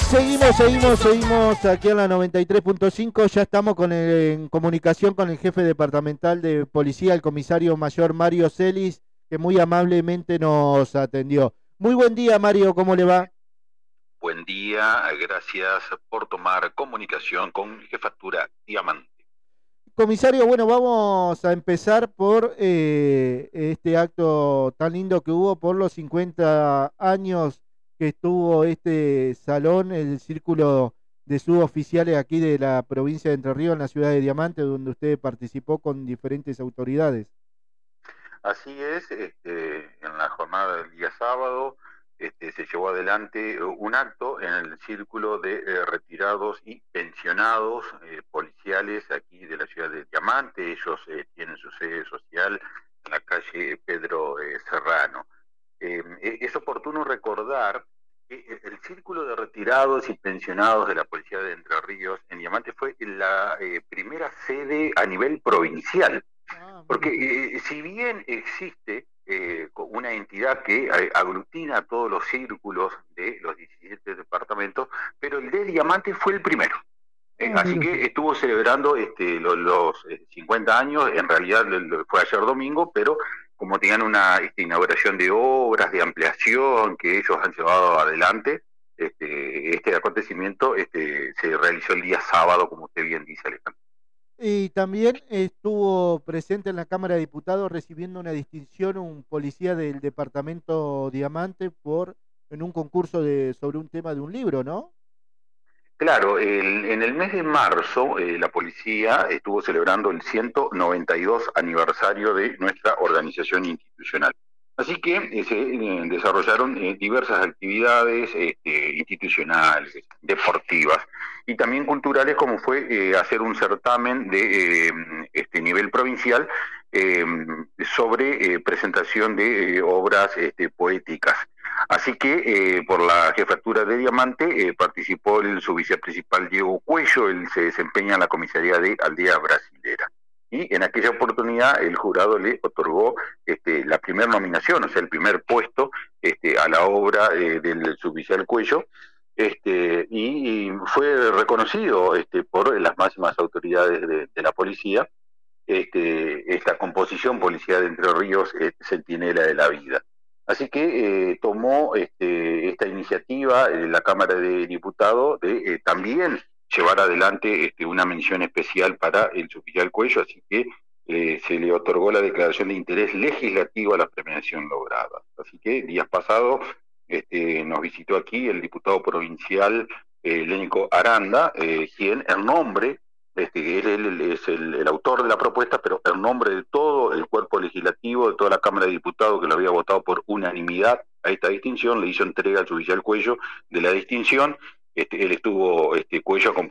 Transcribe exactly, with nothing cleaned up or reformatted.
Seguimos, seguimos, seguimos aquí en la noventa y tres punto cinco. Ya estamos con el- en comunicación con el jefe departamental de policía, el comisario mayor Mario Celis, que muy amablemente nos atendió. Muy buen día, Mario, ¿cómo le va? Buen día, gracias por tomar comunicación con Jefatura Diamante. Comisario, bueno, vamos a empezar por eh, este acto tan lindo que hubo por los cincuenta años que estuvo este salón, el círculo de suboficiales aquí de la provincia de Entre Ríos, en la ciudad de Diamante, donde usted participó con diferentes autoridades. Así es, este, en la jornada del día sábado este, se llevó adelante un acto en el círculo de eh, retirados y pensionados eh, policiales aquí de la ciudad de Diamante. Ellos eh, tienen su sede social en la calle Pedro eh, Serrano. Eh, es oportuno recordar que el círculo de retirados y pensionados de la Policía de Entre Ríos en Diamante fue la eh, primera sede a nivel provincial. Ah, mire usted. Porque eh, si bien existe eh, una entidad que eh, aglutina a todos los círculos de los diecisiete departamentos, pero el de Diamante fue el primero. Eh, Ah, así mire usted. que estuvo celebrando este, los, los eh, cincuenta años, en realidad lo- fue ayer domingo, pero como tenían una este, inauguración de obras, de ampliación que ellos han llevado adelante, este, este acontecimiento este, se realizó el día sábado, como usted bien dice, Alejandro. Y también estuvo presente en la Cámara de Diputados recibiendo una distinción un policía del departamento Diamante por en un concurso de sobre un tema de un libro, ¿no? Claro, el, en el mes de marzo eh, la policía estuvo celebrando el ciento noventa y dos aniversario de nuestra organización institucional. Así que eh, se eh, desarrollaron eh, diversas actividades este, institucionales, deportivas y también culturales, como fue eh, hacer un certamen de eh, este nivel provincial eh, sobre eh, presentación de eh, obras este, poéticas. Así que eh, por la jefatura de Diamante eh, participó el subviceprincipal Diego Cuello. Él se desempeña en la comisaría de Aldea Brasilera. Y en aquella oportunidad el jurado le otorgó este, la primera nominación, o sea, el primer puesto este, a la obra eh, del suboficial Cuello, este, y, y fue reconocido este, por las máximas autoridades de, de la policía, este, esta composición policial de Entre Ríos, eh, Centinela de la Vida. Así que eh, tomó este, esta iniciativa en eh, la Cámara de Diputados de eh, también llevar adelante este, una mención especial para el suboficial Cuello, así que eh, se le otorgó la declaración de interés legislativo a la premiación lograda. Así que días pasados este, nos visitó aquí el diputado provincial eh, Lénico Aranda, eh, quien en nombre este, él, él es el, el autor de la propuesta, pero en nombre de todo el cuerpo legislativo, de toda la Cámara de Diputados que lo había votado por unanimidad a esta distinción, le hizo entrega al suboficial Cuello de la distinción. Este, él estuvo, este, Cuello